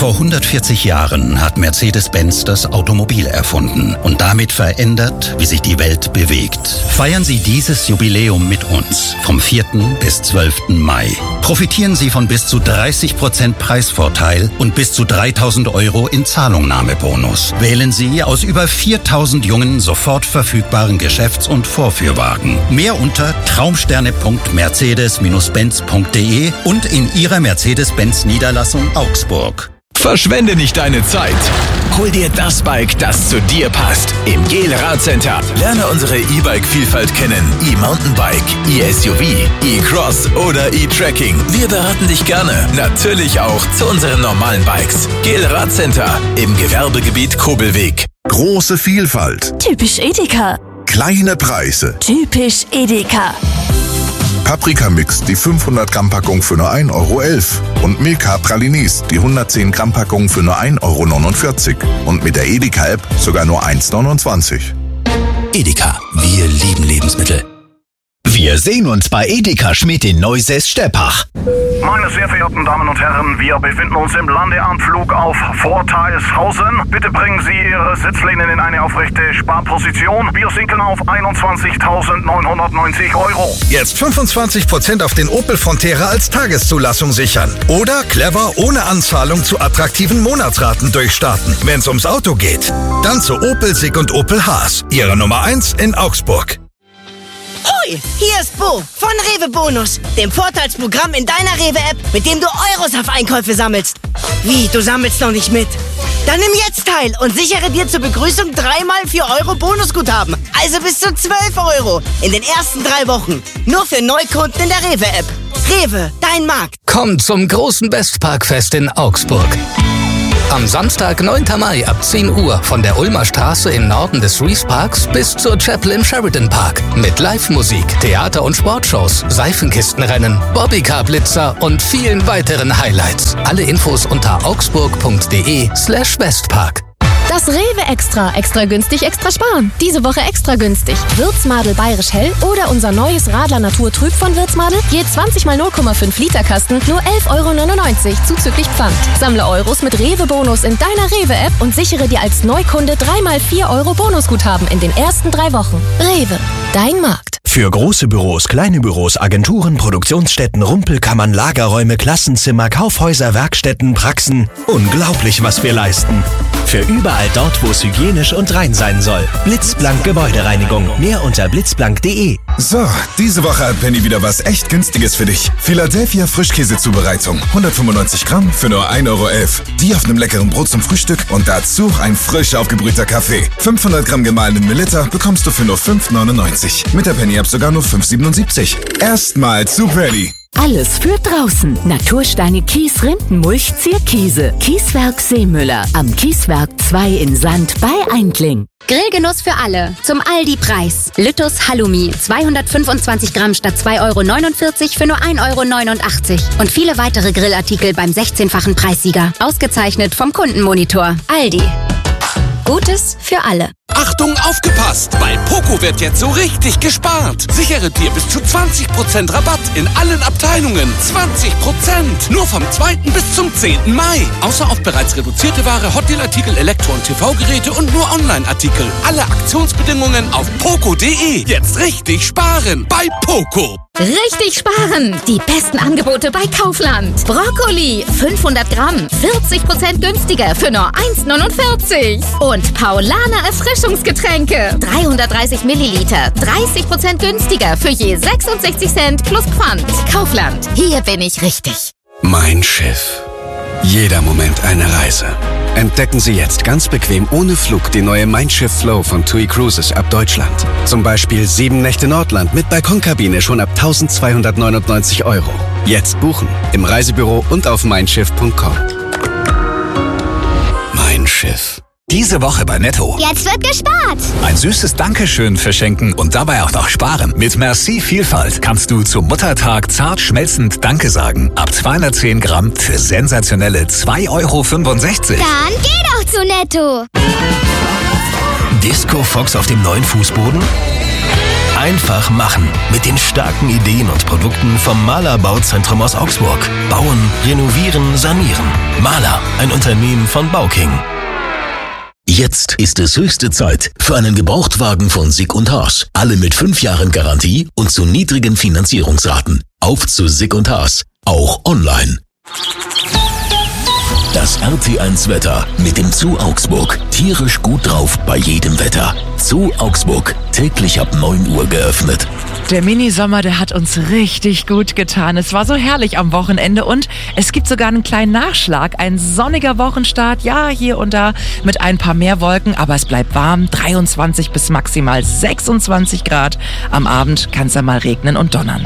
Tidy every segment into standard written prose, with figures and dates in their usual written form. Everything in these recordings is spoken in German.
Vor 140 Jahren hat Mercedes-Benz das Automobil erfunden und damit verändert, wie sich die Welt bewegt. Feiern Sie dieses Jubiläum mit uns vom 4. bis 12. Mai. Profitieren Sie von bis zu 30% Preisvorteil und bis zu 3.000 € in Zahlungnahmebonus. Wählen Sie aus über 4.000 jungen, sofort verfügbaren Geschäfts- und Vorführwagen. Mehr unter traumsterne.mercedes-benz.de und in Ihrer Mercedes-Benz-Niederlassung Augsburg. Verschwende nicht deine Zeit. Hol dir das Bike, das zu dir passt. Im GEL Radcenter. Lerne unsere E-Bike-Vielfalt kennen. E-Mountainbike, E-SUV, E-Cross oder E-Tracking. Wir beraten dich gerne. Natürlich auch zu unseren normalen Bikes. GEL Radcenter im Gewerbegebiet Kobelweg. Große Vielfalt. Typisch Edeka. Kleine Preise. Typisch Edeka. Paprika-Mix, die 500-Gramm-Packung für nur 1,11 € und Milka Pralinis, die 110-Gramm-Packung für nur 1,49 € und mit der Edeka-App sogar nur 1,29 €. Edeka, wir lieben Lebensmittel. Wir sehen uns bei Edeka Schmidt in Neusäß-Steppach. Meine sehr verehrten Damen und Herren, wir befinden uns im Landeanflug auf Vorteilshausen. Bitte bringen Sie Ihre Sitzlehnen in eine aufrechte Sparposition. Wir sinken auf 21.990 €. Jetzt 25% auf den Opel Frontera als Tageszulassung sichern. Oder clever ohne Anzahlung zu attraktiven Monatsraten durchstarten, wenn es ums Auto geht. Dann zu Opel Sig und Opel Haas. Ihre Nummer 1 in Augsburg. Hoi, hier ist Bo von Rewe Bonus, dem Vorteilsprogramm in deiner Rewe-App, mit dem du Euros auf Einkäufe sammelst. Wie, du sammelst noch nicht mit? Dann nimm jetzt teil und sichere dir zur Begrüßung 3x 4 € Bonusguthaben. Also bis zu 12 € in den ersten 3 Wochen. Nur für Neukunden in der Rewe-App. Rewe, dein Markt. Komm zum großen Westparkfest in Augsburg. Am Samstag, 9. Mai ab 10 Uhr von der Ulmer Straße im Norden des Rees Parks bis zur Chapel im Sheridan Park. Mit Live-Musik, Theater- und Sportshows, Seifenkistenrennen, Bobbycar-Blitzer und vielen weiteren Highlights. Alle Infos unter augsburg.de/Westpark. Das Rewe Extra. Extra günstig, extra sparen. Diese Woche extra günstig. Würzmadel Bayerisch Hell oder unser neues Radler Naturtrüb von Würzmadel. Je 20 mal 0,5 Liter Kasten, nur 11,99 € zuzüglich Pfand. Sammle Euros mit Rewe Bonus in deiner Rewe-App und sichere dir als Neukunde 3x 4 € Bonusguthaben in den ersten 3 Wochen. Rewe, dein Markt. Für große Büros, kleine Büros, Agenturen, Produktionsstätten, Rumpelkammern, Lagerräume, Klassenzimmer, Kaufhäuser, Werkstätten, Praxen. Unglaublich, was wir leisten. Für überall dort, wo es hygienisch und rein sein soll. Blitzblank Gebäudereinigung. Mehr unter blitzblank.de. So, diese Woche hat Penny wieder was echt Günstiges für dich. Philadelphia Frischkäsezubereitung. 195 Gramm für nur 1,11 €. Die auf einem leckeren Brot zum Frühstück und dazu ein frisch aufgebrühter Kaffee. 500 Gramm gemahlenen Melitta bekommst du für nur 5,99 €. Mit der Penny-App sogar nur 5,77 €. Erstmal zu Penny. Alles für draußen. Natursteine, Kies, Rindenmulch, Zierkiese. Kieswerk Seemüller. Am Kieswerk 2 in Sand bei Eindling. Grillgenuss für alle. Zum Aldi-Preis. Lüttus Halloumi. 225 Gramm statt 2,49 € für nur 1,89 €. Und viele weitere Grillartikel beim 16-fachen Preissieger. Ausgezeichnet vom Kundenmonitor. Aldi. Gutes für alle. Achtung, aufgepasst! Bei Poco wird jetzt so richtig gespart. Sichere dir bis zu 20% Rabatt in allen Abteilungen. 20%! Nur vom 2. bis zum 10. Mai. Außer auf bereits reduzierte Ware, Hotdeal-Artikel, Elektro- und TV-Geräte und nur Online-Artikel. Alle Aktionsbedingungen auf poco.de. Jetzt richtig sparen bei Poco. Richtig sparen! Die besten Angebote bei Kaufland. Brokkoli, 500 Gramm, 40% günstiger für nur 1,49 €. Und Paulaner Erfrischungsgetränke, 330 Milliliter, 30% günstiger für je 66 Cent plus Pfand. Kaufland, hier bin ich richtig. Mein Schiff. Jeder Moment eine Reise. Entdecken Sie jetzt ganz bequem ohne Flug die neue Mein Schiff Flow von TUI Cruises ab Deutschland. Zum Beispiel 7 Nächte Nordland mit Balkonkabine schon ab 1.299 €. Jetzt buchen im Reisebüro und auf meinschiff.com. Mein Schiff. Diese Woche bei Netto. Jetzt wird gespart. Ein süßes Dankeschön verschenken und dabei auch noch sparen. Mit Merci Vielfalt kannst du zum Muttertag zart schmelzend Danke sagen. Ab 210 Gramm für sensationelle 2,65 €. Dann geh doch zu Netto. Disco Fox auf dem neuen Fußboden? einfach machen. Mit den starken Ideen und Produkten vom Mahler Bauzentrum aus Augsburg. Bauen, renovieren, sanieren. Mahler, ein Unternehmen von Bauking. Jetzt ist es höchste Zeit für einen Gebrauchtwagen von Sick & Haas. Alle mit 5 Jahren Garantie und zu niedrigen Finanzierungsraten. Auf zu Sick & Haas, auch online. Das RT1-Wetter mit dem Zoo Augsburg. Tierisch gut drauf bei jedem Wetter. Zoo Augsburg, täglich ab 9 Uhr geöffnet. Der Minisommer, der hat uns richtig gut getan. Es war so herrlich am Wochenende und es gibt sogar einen kleinen Nachschlag. Ein sonniger Wochenstart, ja, hier und da mit ein paar mehr Wolken, aber es bleibt warm. 23 bis maximal 26 Grad. Am Abend kann es dann mal regnen und donnern.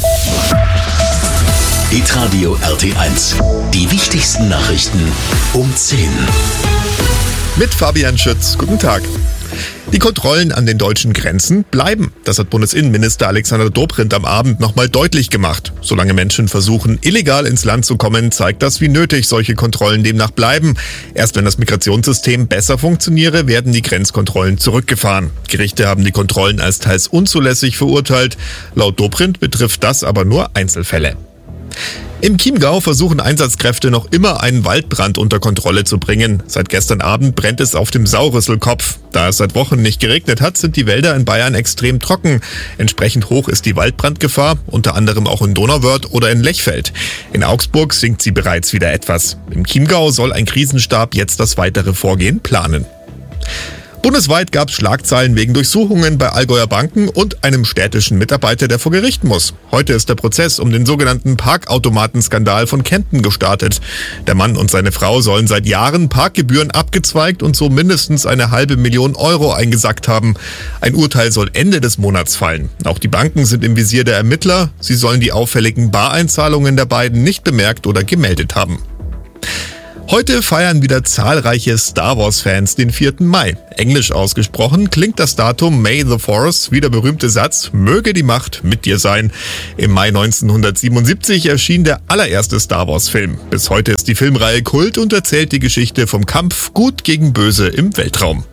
Hitradio RT1. Die wichtigsten Nachrichten um 10. Mit Fabian Schütz. Guten Tag. Die Kontrollen an den deutschen Grenzen bleiben. Das hat Bundesinnenminister Alexander Dobrindt am Abend nochmal deutlich gemacht. Solange Menschen versuchen, illegal ins Land zu kommen, zeigt das, wie nötig solche Kontrollen demnach bleiben. Erst wenn das Migrationssystem besser funktioniere, werden die Grenzkontrollen zurückgefahren. Gerichte haben die Kontrollen als teils unzulässig verurteilt. Laut Dobrindt betrifft das aber nur Einzelfälle. Im Chiemgau versuchen Einsatzkräfte noch immer einen Waldbrand unter Kontrolle zu bringen. Seit gestern Abend brennt es auf dem Saurüsselkopf. Da es seit Wochen nicht geregnet hat, sind die Wälder in Bayern extrem trocken. Entsprechend hoch ist die Waldbrandgefahr, unter anderem auch in Donauwörth oder in Lechfeld. In Augsburg sinkt sie bereits wieder etwas. Im Chiemgau soll ein Krisenstab jetzt das weitere Vorgehen planen. Bundesweit gab es Schlagzeilen wegen Durchsuchungen bei Allgäuer Banken und einem städtischen Mitarbeiter, der vor Gericht muss. Heute ist der Prozess um den sogenannten Parkautomatenskandal von Kempten gestartet. Der Mann und seine Frau sollen seit Jahren Parkgebühren abgezweigt und so mindestens 500.000 Euro eingesackt haben. Ein Urteil soll Ende des Monats fallen. Auch die Banken sind im Visier der Ermittler. Sie sollen die auffälligen Bareinzahlungen der beiden nicht bemerkt oder gemeldet haben. Heute feiern wieder zahlreiche Star Wars-Fans den 4. Mai. Englisch ausgesprochen klingt das Datum May the Force wie der berühmte Satz "Möge die Macht mit dir sein". Im Mai 1977 erschien der allererste Star Wars-Film. Bis heute ist die Filmreihe Kult und erzählt die Geschichte vom Kampf Gut gegen Böse im Weltraum.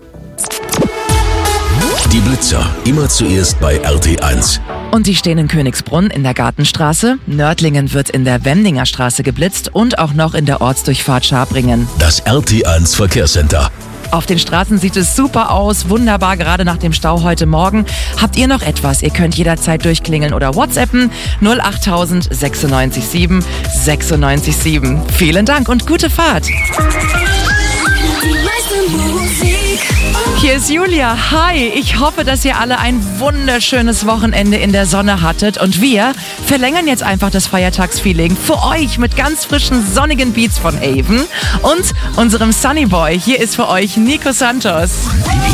Die Blitzer, immer zuerst bei RT1. Und die stehen in Königsbrunn in der Gartenstraße. Nördlingen wird in der Wemdinger Straße geblitzt und auch noch in der Ortsdurchfahrt Schabringen. Das RT1 Verkehrscenter. Auf den Straßen sieht es super aus, wunderbar, gerade nach dem Stau heute Morgen. Habt ihr noch etwas? Ihr könnt jederzeit durchklingeln oder WhatsAppen 08000 96 7 96 7. Vielen Dank und gute Fahrt. Hier ist Julia. Hi, ich hoffe, dass ihr alle ein wunderschönes Wochenende in der Sonne hattet und wir verlängern jetzt einfach das Feiertagsfeeling für euch mit ganz frischen, sonnigen Beats von Haven und unserem Sunny Boy. Hier ist für euch Nico Santos.